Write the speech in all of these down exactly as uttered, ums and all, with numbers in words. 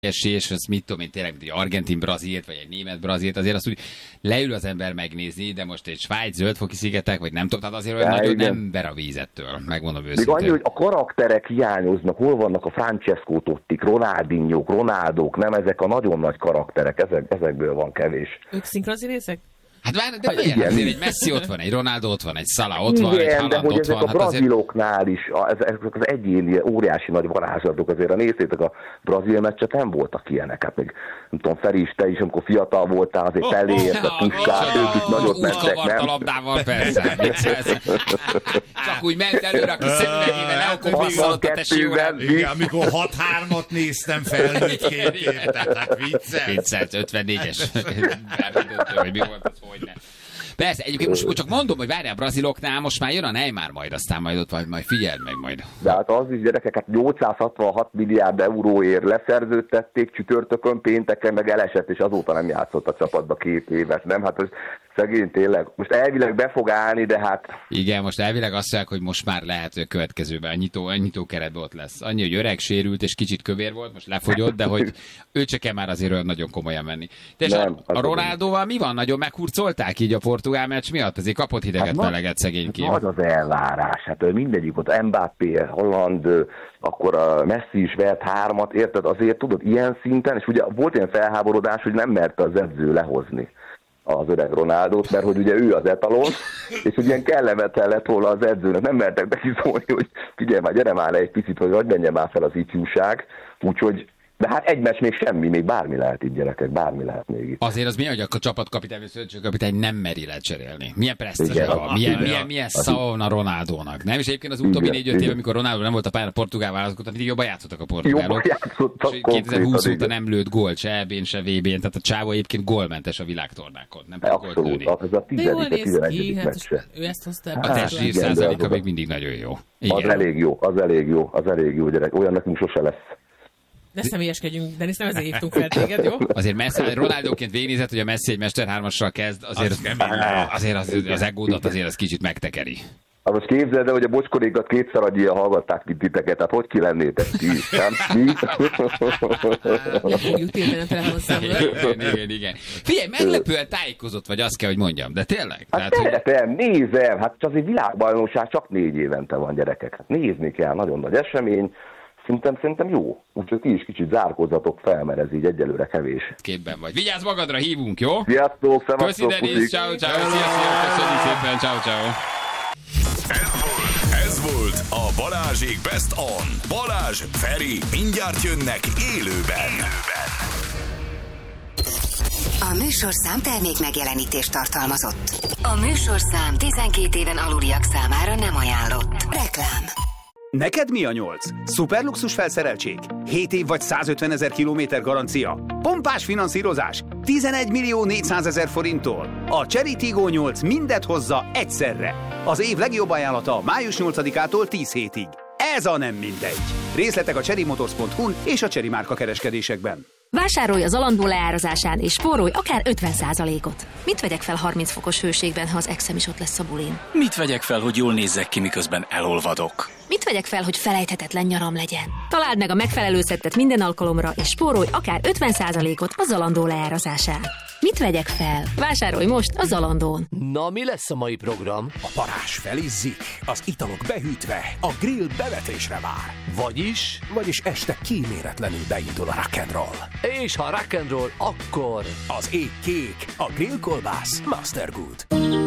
és az mit tudom én, tényleg egy argentin Brazilt, vagy egy német Brazilt, azért azt úgy leül az ember megnézni, de most egy Svájc, Zöldfoki szigetek, vagy nem tudom, tehát azért olyan nagyon nem ver a vízettől, megmondom őszintén. Még annyi, hogy a karakterek hiányoznak, hol vannak a Francesco Tottik, Ronaldinho, Ronaldók, nem ezek a nagyon nagy karakterek, ezek, ezekből van kevés. Ők szinkronszínészek? Hát várj, de miért? Hát azért egy Messi ott van, egy Ronaldo ott van, egy Salah ott van, igen, egy Haaland ott van. Igen, de hogy ezek a braziloknál is, ezek az egyéni, óriási nagy varázslatok, azért ha néztétek a brazil meccset, nem voltak ilyenek. Hát még, nem tudom, Feri is, te is, amikor fiatal voltál, azért Pelé, ezt a Puskás, ők is nagyot mentek, nem? Kavart a labdával, persze. Csak úgy ment előre a kis szemüvegével, le akkor visszalott a tessével. Igen, amikor hat hármat néztem felnőttként, tehát viccel. Viccelt, ötvennégyes. Hogy mi volt az, hogy ne. Persze, egyébként most csak mondom, hogy várjál, a braziloknál most már jön a Neymar majd, aztán majd ott vagy, majd figyeld meg majd. De hát az is, gyerekeket nyolcszázhatvanhat milliárd euróért leszerződtették, csütörtökön, pénteken meg elesett, és azóta nem játszott a csapatba két évet, nem? Hát az szegény tényleg. Most elvileg be fog állni, de hát... Igen, most elvileg azt mondják, hogy most már lehet, hogy a következőben a nyitó, a nyitó keretben ott lesz. Annyi, hogy öreg, sérült és kicsit kövér volt, most lefogyott, de hogy ő csak kell már azért olyan nagyon komolyan menni. És nem, a, a Ronaldóval mi van? Nagyon meghurcolták így a portugál meccs miatt? Azért kapott hideget, hát meleget szegényként. Hát az az elvárás. Hát mindegyik ott Mbappé, Holland, akkor a Messi is vert hármat, érted? Azért tudod, ilyen szinten, és ugye volt ilyen felháborodás, hogy nem merte az edző lehozni az öreg Ronaldót, mert hogy ugye ő az etalon, és ugye ilyen kellemetlen lett volna az edzőnek, nem mertek neki szólni, hogy figyelj már, gyere már le egy picit, hogy vagy menjen már fel az ifjúság, úgyhogy, de hát egy meccs még semmi, még bármi lehet itt, gyerekek, bármi lehet még itt. Azért az mi, hogy a csapatkapitány vagy szövetségkapitány nem meri lecserélni. Milyen presztízse van, milyen, milyen, milyen szavon a Ronaldónak, nem? És egyébként az utóbbi négy-öt év, amikor Ronaldo nem volt a pályán a portugál válogatott, mindig jobban játszottak a portugálok. Jobban játszottak és kétezer-húsz óta nem lőtt gólt, se é bén, se vé bén, tehát a csávó egyébként gólmentes a világtornákon. Nem abszolút, az a tizedik, tizenegyedik meccse. Ő ezt hozta. A testzsír százaléka még mindig nagyon jó. Az elég jó, az elég jó, az elég jó, gyerek. Olyan nekünk sose lesz. Ne személyeskedjünk, Denis, nem ezért hívtunk fel téged, jó? Azért Messi, Ronaldóként végignézett, hogy a Messi egy Mester hármassal kezd, azért az, az, azért az, az egódat azért az kicsit megtekeri. Hát most képzeld el, hogy a bocskorékat kétszer annyian hallgatták, mint titeket, tehát hogy ki lennétek ti is, nem? Mi? Ja, fogjuk tényleg a telefonszámra. Igen, igen. Figyelj, meglepően tájékozott vagy, azt kell, hogy mondjam, de tényleg? Hát szeretem, hogy... nézem, hát azért világbajnokság csak négy évente van, gyerekek. Hát nézni kell, nagyon nagy esemény. Szerintem, szerintem jó. Úgyhogy ti is kicsit zárkózzatok fel, mert ez így egyelőre kevés. Képben vagy. Vigyázz magadra, hívunk, jó? Sziasztok, szevasztok, köszi, Denis, ciao, ciao, sziasztok, köszönjük szépen, ciao, ciao. Ez volt, ez volt a Balázsék Best On. Balázs, Feri, mindjárt jönnek élőben. A műsorszám termék megjelenítést tartalmazott. A műsorszám tizenkét éven aluliak számára nem ajánlott. Reklám. Neked mi a nyolc? Szuperluxus felszereltség? hét év vagy százötvenezer kilométer garancia? Pompás finanszírozás? tizenegy millió négyszázezer forinttól? A Chery Tiggo nyolc mindet hozza egyszerre. Az év legjobb ajánlata május nyolcadikától tíz hétig. Ez a nem mindegy. Részletek a chery motors pont hu-n és a Chery márka kereskedésekben. Vásárolj az Zalando leárazásán és spórolj akár ötven százalékot. Mit vegyek fel harminc fokos hőségben, ha az exem is ott lesz a bulin? Mit vegyek fel, hogy jól nézzek ki, miközben elolvadok? Mit vegyek fel, hogy felejthetetlen nyaram legyen? Találd meg a megfelelő szettet minden alkalomra, és spórolj akár ötven százalékot a Zalando leárazásán. Mit vegyek fel? Vásárolj most a Zalandón. Na, mi lesz a mai program? A parázs felizzik, az italok behűtve, a grill bevetésre vár. Vagyis? Vagyis este kíméletlenül beindul a rock'n'roll. És ha rock'n'roll, akkor... Az ég kék, a grillkolbász Mastergood.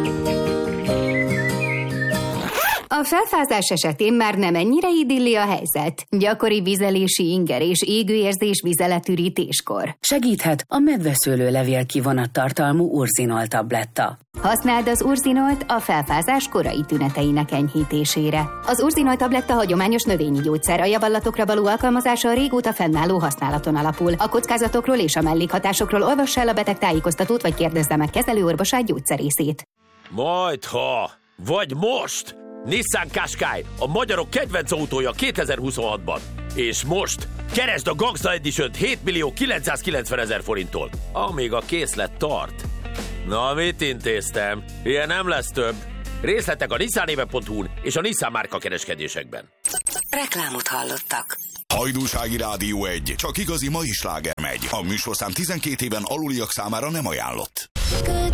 A felfázás esetén már nem ennyire idilli a helyzet. Gyakori vizelési inger és égőérzés vizeletürítéskor. Segíthet a medveszőlő levél kivonat tartalmú urzinol tabletta. Használd az urzinolt a felfázás korai tüneteinek enyhítésére. Az urzinolt tabletta hagyományos növényi gyógyszer, a javallatokra való alkalmazása a régóta fennálló használaton alapul. A kockázatokról és a mellékhatásokról olvass el a beteg tájékoztatót, vagy kérdezze meg kezelőorvosát, gyógyszerészét. Majdha, vagy most! Nissan Qashqai, a magyarok kedvenc autója kétezer-huszonhatban. És most keresd a Gangsta Edition-t hét millió kilencszázkilencvenezer forinttól, amíg a készlet tart. Na, mit intéztem? Ilyen nem lesz több. Részletek a nissanéve pont hu-n és a Nissan márka kereskedésekben. Reklámot hallottak. Hajdúsági Rádió egy, csak igazi mai sláger megy. A műsorszám tizenkét éven aluliak számára nem ajánlott.